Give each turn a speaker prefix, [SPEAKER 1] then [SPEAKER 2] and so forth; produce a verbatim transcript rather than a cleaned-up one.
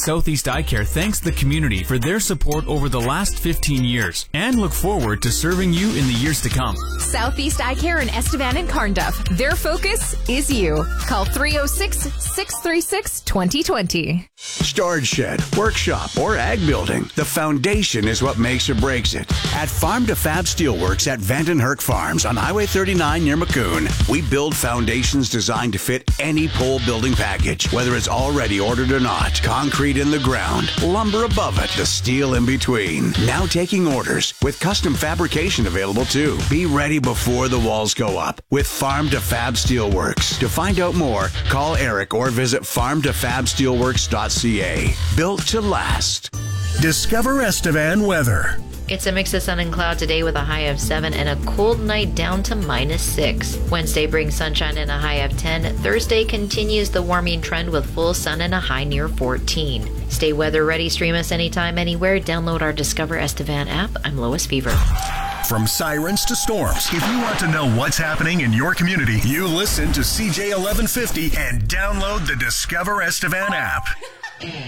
[SPEAKER 1] Southeast Eye Care thanks the community for their support over the last fifteen years and look forward to serving you in the years to come.
[SPEAKER 2] Southeast Eye Care in Estevan and Carnduff. Their focus is you. Call three oh six, six three six, two oh two oh.
[SPEAKER 3] Storage shed, workshop, or ag building, the foundation is what makes or breaks it. At Farm to Fab Steelworks at Vandenherk Farms on Highway thirty-nine near Maccoon, we build foundations designed to fit any pole building package, whether it's already ordered or not. Concrete in the ground, lumber above it, the steel in between. Now taking orders with custom fabrication available too. Be ready before the walls go up with Farm to Fab Steelworks. To find out more, call Eric or visit farm to fab steelworks dot c a. Built to last.
[SPEAKER 4] Discover Estevan weather.
[SPEAKER 5] It's a mix of sun and cloud today with a high of seven and a cold night down to minus six. Wednesday brings sunshine and a high of ten. Thursday continues the warming trend with full sun and a high near fourteen. Stay weather ready. Stream us anytime, anywhere. Download our Discover Estevan app. I'm Lois Fever.
[SPEAKER 4] From sirens to storms, if you want to know what's happening in your community, you listen to C J eleven fifty and download the Discover Estevan app.